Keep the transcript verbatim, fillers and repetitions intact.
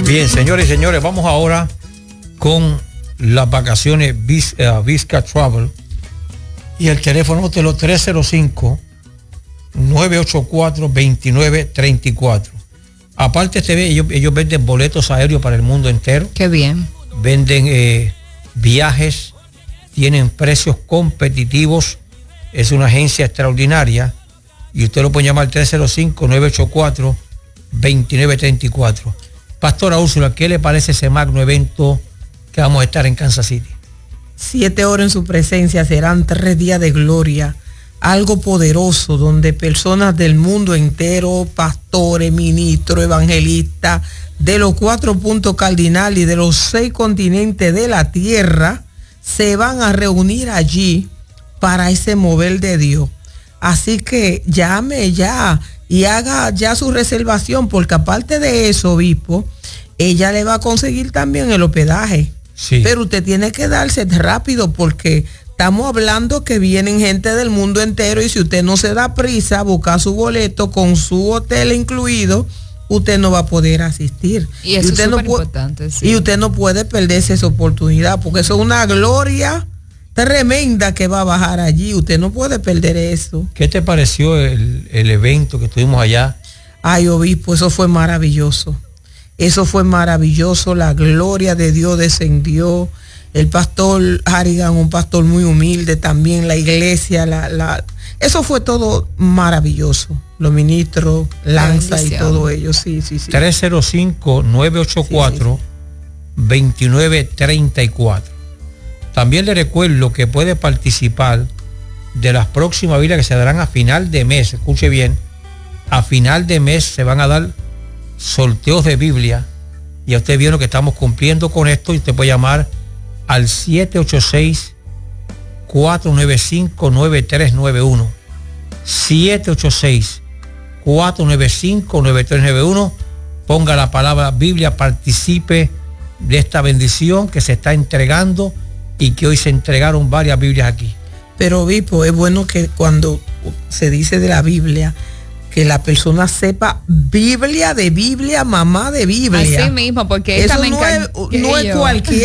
Bien, señores y señores, vamos ahora con las vacaciones Vis, uh, Vizca Travel y el teléfono de los tres cero cinco, nueve ocho cuatro, dos nueve tres cuatro. Aparte, este, ellos, ellos venden boletos aéreos para el mundo entero. Qué bien. Venden eh, viajes, tienen precios competitivos. Es una agencia extraordinaria y usted lo puede llamar al tres cero cinco, nueve ocho cuatro, dos nueve tres cuatro. Pastora Úrsula, ¿qué le parece ese magno evento que vamos a estar en Kansas City? Siete horas en su presencia, serán tres días de gloria, algo poderoso donde personas del mundo entero, pastores, ministros, evangelistas, de los cuatro puntos cardinales y de los seis continentes de la tierra, se van a reunir allí para ese mover de Dios. Así que llame ya y haga ya su reservación, porque aparte de eso, obispo, ella le va a conseguir también el hospedaje. Sí. Pero usted tiene que darse rápido, porque estamos hablando que vienen gente del mundo entero y si usted no se da prisa a buscar su boleto con su hotel incluido, usted no va a poder asistir. Y eso y usted es súper no puede, importante. Sí. Y usted no puede perderse esa oportunidad, porque eso es una gloria tremenda que va a bajar allí. Usted no puede perder eso. ¿Qué te pareció el, el evento que tuvimos allá? Ay, obispo, eso fue maravilloso. Eso fue maravilloso. La gloria de Dios descendió. El pastor Harrigan, un pastor muy humilde también, la iglesia, la, la, eso fue todo maravilloso. Los ministros, Lanza y todo ello, sí, sí, sí. tres cero cinco, nueve ocho cuatro, dos nueve tres cuatro. También le recuerdo que puede participar de las próximas Biblias que se darán a final de mes. Escuche bien, a final de mes se van a dar sorteos de Biblia. Y usted vieron que estamos cumpliendo con esto y usted puede llamar al siete ocho seis, cuatro nueve cinco, nueve tres nueve uno. siete ocho seis, cuatro nueve cinco, nueve tres nueve uno. Ponga la palabra Biblia, participe de esta bendición que se está entregando y que hoy se entregaron varias Biblias aquí. Pero obispo, es bueno que cuando se dice de la Biblia, que la persona sepa Biblia de Biblia, mamá de Biblia. Así mismo, porque eso esta me no, encanta. es, no es cualquier